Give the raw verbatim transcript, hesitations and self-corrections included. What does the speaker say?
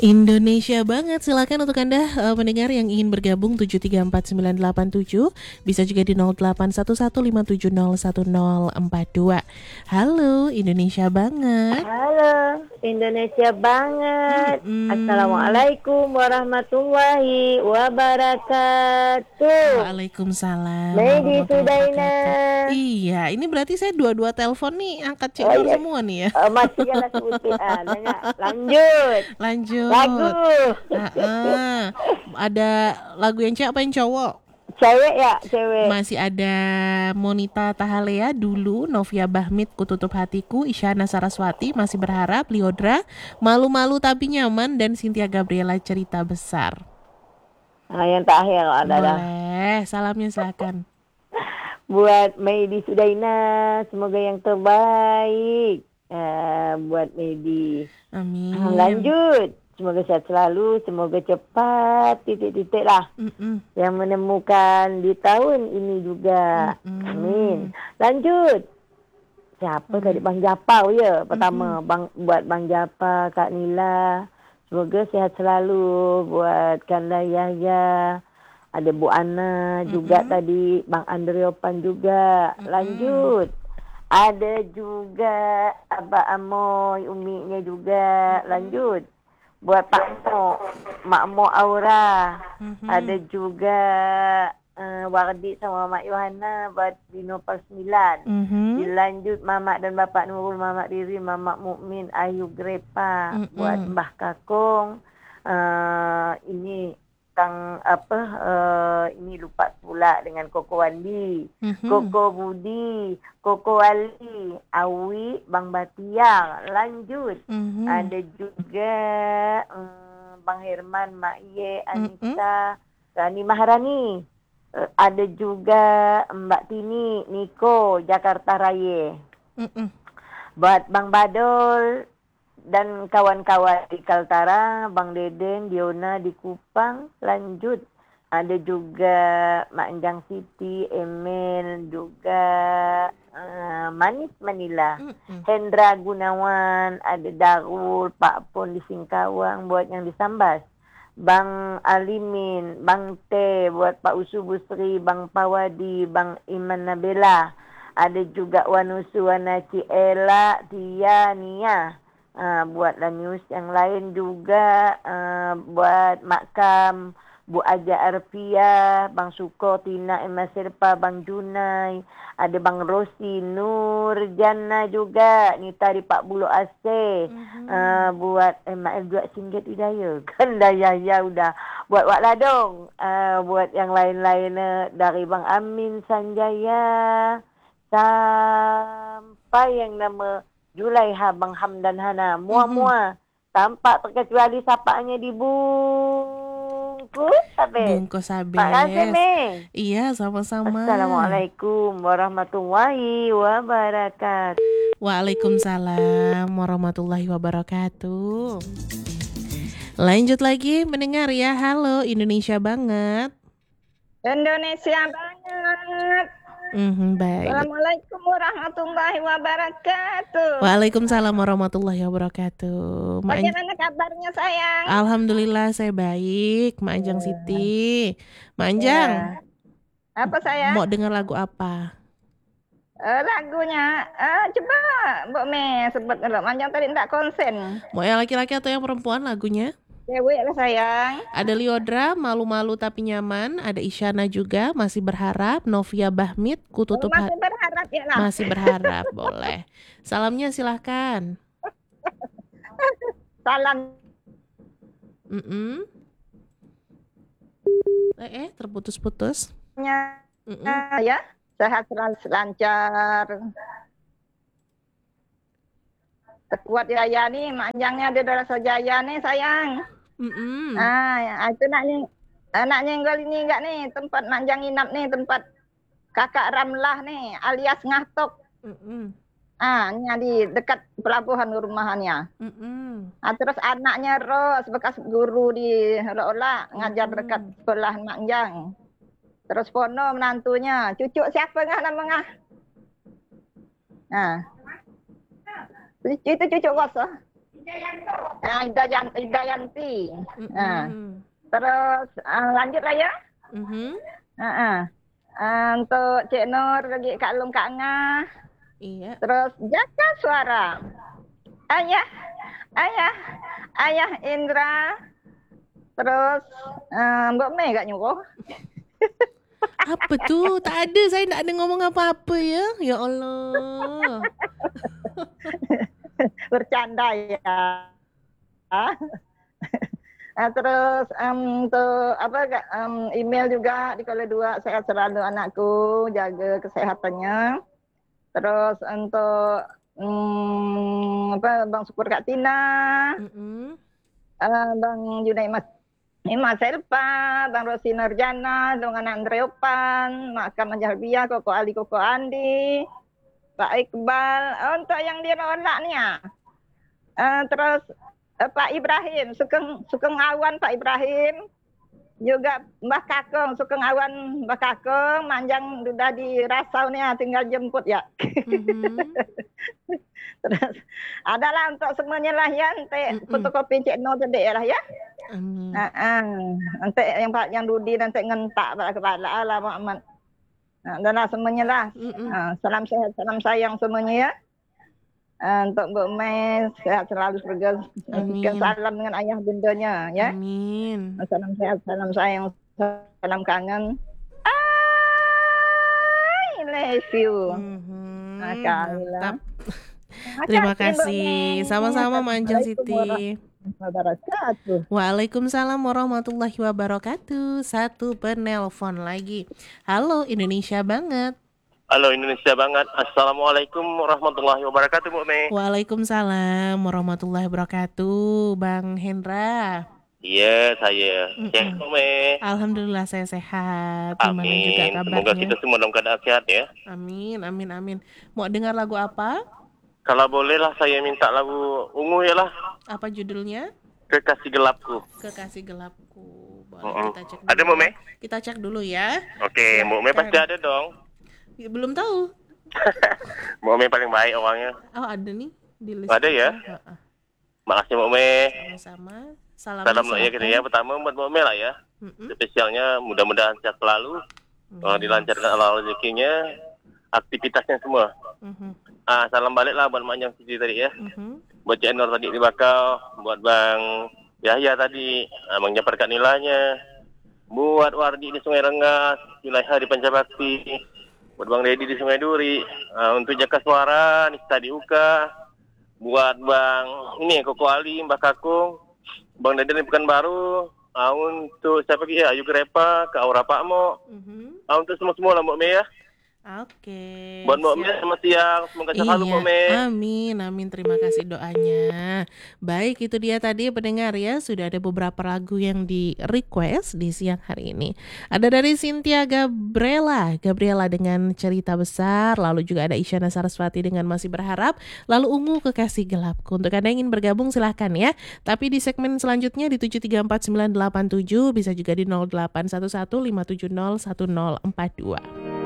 Indonesia banget, silakan untuk Anda uh, pendengar yang ingin bergabung tujuh tiga empat sembilan delapan tujuh, bisa juga di nol delapan satu satu lima tujuh nol satu nol empat dua. Halo, Indonesia banget. Halo, Indonesia banget. Mm-mm. Assalamualaikum warahmatullahi wabarakatuh. Waalaikumsalam Medi warahmatullahi Sudaina. wabarakatuh. Iya, ini berarti saya dua-dua telepon nih, angkat Oh cendol iya, semua nih ya. oh, masih jangan sebutin. Ah, nanya. Lanjut. Lanjut. Lagu. Ah, ada lagu yang cewek apa yang cowok? Cewek ya, cewek. Masih ada Monita Tahalea dulu, Novia Bahmit, Kututup Hatiku, Isyana Saraswati, Masih Berharap, Liodra, Malu-Malu Tapi Nyaman, dan Cynthia Gabriela, Cerita Besar. Nah, yang terakhir ada dah. Boleh, salamnya silakan. Buat Medi Sudaina, semoga yang terbaik. Uh, buat Medi. Amin. Lanjut. Semoga sehat selalu, semoga cepat titik-titik lah Mm-mm. yang menemukan di tahun ini juga. Mm-mm. Amin. Lanjut. Siapa Mm. tadi? Bang Japar ya pertama. Mm-mm. Bang buat Bang Japar, Kak Nila. Semoga sehat selalu. Buat Kanda Yahya. Ada Bu Ana juga Mm-mm. tadi. Bang Andriopan juga. Mm-mm. Lanjut. Ada juga Abah Amoy, Uminya juga. Mm-mm. Lanjut. Buat Pak Mo, Mak Mo Aura. Mm-hmm. Ada juga uh, Wardi sama Mak Yohana buat Dino Persmilan. Mm-hmm. Dilanjut Mamak dan Bapak Nurul, Mamak Diri, Mamak Mukmin, Ayu Grepa. Mm-hmm. Buat Mbah Kakong. Uh, ini Kang apa uh, ini lupa pula dengan Koko Wandi, Mm-hmm. Koko Budi, Koko Wali, Awi, Bang Batiang. Lanjut. Mm-hmm. Ada juga um, Bang Herman, Mak Ye, Anissa, mm-hmm. Rani Maharani. Uh, ada juga Mbak Tini, Niko, Jakarta Raya. Mm-hmm. Buat Bang Badol dan kawan-kawan di Kaltara, Bang Deden, Diona di Kupang. Lanjut. Ada juga Mak Enjang Siti, Emil, juga uh, Manis Manila. Mm-hmm. Hendra Gunawan, ada Darul, Pak Pon di Singkawang buat yang di Sambas. Bang Alimin, Bang Te buat Pak Usu Busri, Bang Pawadi, Bang Iman Nabela. Ada juga Wanusu, Wanaci, Ella, Tia, Nia. Uh, buat La News yang lain juga, uh, buat Makam, Bu Aja Arfia, Bang Suko, Tina, Emma Serpa, Bang Junai, ada Bang Rosi, Nur Jana juga, Nita di Pak Bulu Aceh, mm-hmm. uh, buat Emma L dua Singget Hidayah, kan Daya ya udah, buat Wak Ladong, uh, buat yang lain-lain uh, dari Bang Amin Sanjaya, sampai yang nama Julaiha, Bang Hamdan Hana, mua-mua, mm-hmm. tampak terkecuali sapaannya di bungkus Sabes. Bungkus Sabes. Makasih, Mei. Iya, sama-sama. Assalamualaikum warahmatullahi wabarakatuh. Waalaikumsalam warahmatullahi wabarakatuh. Lanjut lagi mendengar ya. Halo, Indonesia banget. Indonesia banget. Mm-hmm, baik. Assalamualaikum warahmatullahi wabarakatuh. Waalaikumsalam warahmatullahi wabarakatuh. Bagaimana kabarnya sayang? Alhamdulillah saya baik. Mak Anjang ya. Siti. Mak Anjang. Ya. Apa sayang? Mau dengar lagu apa? Uh, lagunya, uh, coba Mbak Me sebut dulu. Mak Anjang tadi tak konsen. Mau yang laki-laki atau yang perempuan lagunya? Cewek lah sayang. Ada Liodra, Malu-Malu Tapi Nyaman. Ada Isyana juga, Masih Berharap. Novia Bahmit, Kututup oh, Masih Berharap ya lah. Masih Berharap, boleh. Salamnya silahkan. Salam. Mm-mm. Eh, eh terputus-putus. Ya, uh, ya, sehat selalu lancar. Kuat Jaya nih, manjangnya ada Dora Jaya nih sayang. Mm-mm. Ah, itu nak nih, anak nyenggol ini enggak nih tempat manjang inap nih, tempat kakak Ramlah nih, alias Ngatok. Mm-mm. Ah, ini di dekat pelabuhan rumahannya. Mm-mm. Ah, terus anaknya Ros bekas guru di Lola ngajar Mm-mm. dekat sekolah Manjang. Terus Pono menantunya, cucu siapa ngah nama ngah? Nah. Itu cucu kos. Ah, Ida Jan- Ida Yanti. Ah, Mm-mm. terus ah, lanjut lah ya. Mhm. Ah, ah. Ah, untuk Cik Nur lagi Kak Lum Kak Ngah. Iya. Terus Jaka Suara. Ayah, ayah, ayah Indra. Terus ah, Mbak Mei gak nyuruh. Apa tuh? Tak ada, saya tak ada ngomong apa-apa ya. Ya Allah. Bercanda ya. Ah, terus um, untuk apa Kak, um, email juga di Kuala Dua, sehat selalu anakku, jaga kesehatannya. Terus untuk um, apa Bang Syukur Kak Tina, Mm-mm. uh, Bang Junaid Mas Ima Selpa, Bang Rosi Nurjana, dengan Andreopan, Mak Kamal Jalbia, Koko Ali, Koko Andi, Pak Iqbal. Oh, untuk yang dironak ni ya. Uh, terus uh, Pak Ibrahim, Sugeng Sugeng Awan Pak Ibrahim. Juga Mbah Kakong, Sugeng Awan Mbah Kakong, manjang sudah di Rasau ni ya, tinggal jemput ya. Mhm. Terus adalah untuk semuanya lah ya, nanti Mm-mm. fotokopi Cik Nur tadi lah ya. Amin. Ha ah. Nanti yang Pak yang Rudi nanti ngentak pada kepala lah Muhammad. Nah, dan lah semuanya lah. Mm-mm. Ah, salam sehat, salam sayang semuanya ya. Ah, untuk Mbak Mai sehat selalu surga. Amin. Sekian salam dengan ayah bundanya ya. Amin. Salam sehat, salam sayang, salam kangen. I love you. Mhm. Nah, kali lah. Mantap. Terima kasih. Sama-sama Manjang Siti. Wabarakatuh. Waalaikumsalam warahmatullahi wabarakatuh. Satu penelpon lagi. Halo Indonesia banget. Halo Indonesia banget. Assalamualaikum warahmatullahi wabarakatuh, Bu Mei. Waalaikumsalam warahmatullahi wabarakatuh. Bang Hendra. Iya, saya. Mm-mm. Sehat, Bu Mei. Alhamdulillah saya sehat. Gimana juga Amin. kabarnya? Semoga kita semua dalam keadaan sehat ya. Amin, amin, amin. Mau dengar lagu apa? Kalau boleh lah saya minta lagu ungu ya lah. Apa judulnya? Kekasih gelapku. Kekasih gelapku. Boleh Mm-mm. kita cek dulu. Ada, Bu ya. Mei? Kita cek dulu ya. Oke, Bu Mei pasti ada dong. Ya, belum tahu. Bu Mei paling baik orangnya. Oh, ada nih di list. Ada ya? kita. Ha-ha. Makasih Bu Mei. Sama-sama. Salam Salam lah ya kita ya. Pertama buat Bu Mei lah ya. Mm-mm. Spesialnya mudah-mudahan sehat selalu. Uh, dilancarkan Allah rezekinya, aktivitasnya semua. Mhm. Ah, salam balik lah buat Mak Jang Siti tadi ya. Mhm. Buat Cik Nur tadi di Bakau, buat Bang Yahya tadi, Bang Japar kat Nilanya, buat Wardi di Sungai Rengas, Zulaiha di Pancabakti, buat Bang Dedi di Sungai Duri, uh, untuk Jaka Suara, Nista di Uka, buat Bang ini Koko Ali, Mbak Kakung, Bang Deden di Pekanbaru, uh, untuk siapa lagi ya, Ayu Grepa, Kak Aura Pak Mo, Mhm. uh, untuk semua-semua lah Mbak Mei ya. Oke. Buat Mbak Mei siap. selamat siang, semoga sehat selalu Mbak Mei. Amin, amin. Terima kasih doanya. Baik, itu dia tadi pendengar ya. Sudah ada beberapa lagu yang di request di siang hari ini. Ada dari Cynthia Gabriela, Gabriela dengan Cerita Besar. Lalu juga ada Isyana Saraswati dengan Masih Berharap. Lalu Ungu Kekasih Gelapku. Untuk Anda yang ingin bergabung silahkan ya. Tapi di segmen selanjutnya di tujuh tiga empat sembilan delapan tujuh, bisa juga di nol delapan satu satu lima tujuh nol satu nol empat dua.